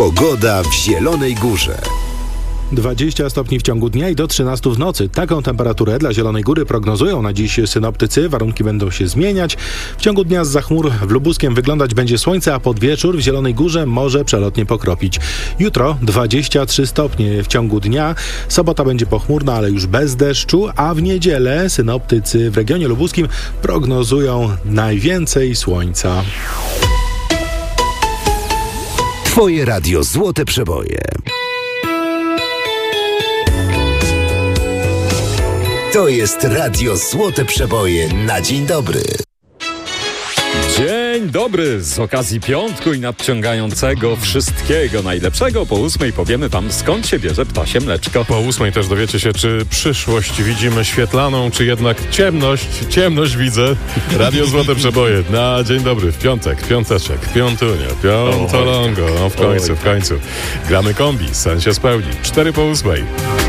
Pogoda w Zielonej Górze. 20 stopni w ciągu dnia i do 13 w nocy. Taką temperaturę dla Zielonej Góry prognozują na dziś synoptycy. Warunki będą się zmieniać. W ciągu dnia zza chmur w Lubuskiem wyglądać będzie słońce, a pod wieczór w Zielonej Górze może przelotnie pokropić. Jutro 23 stopnie w ciągu dnia. Sobota będzie pochmurna, ale już bez deszczu, a w niedzielę synoptycy w regionie lubuskim prognozują najwięcej słońca. Twoje radio Złote Przeboje. To jest radio Złote Przeboje na dzień dobry. Dzień dobry! Z okazji piątku i nadciągającego wszystkiego najlepszego. Po 8 powiemy wam, skąd się bierze ptasie mleczko. Po 8 też dowiecie się, czy przyszłość widzimy świetlaną, czy jednak ciemność. Ciemność widzę. Radio Złote Przeboje na dzień dobry. W piątek, piąteczek, piątunio, piątolongo. No w końcu. Gramy kombi, sen się spełni. 4 po 8.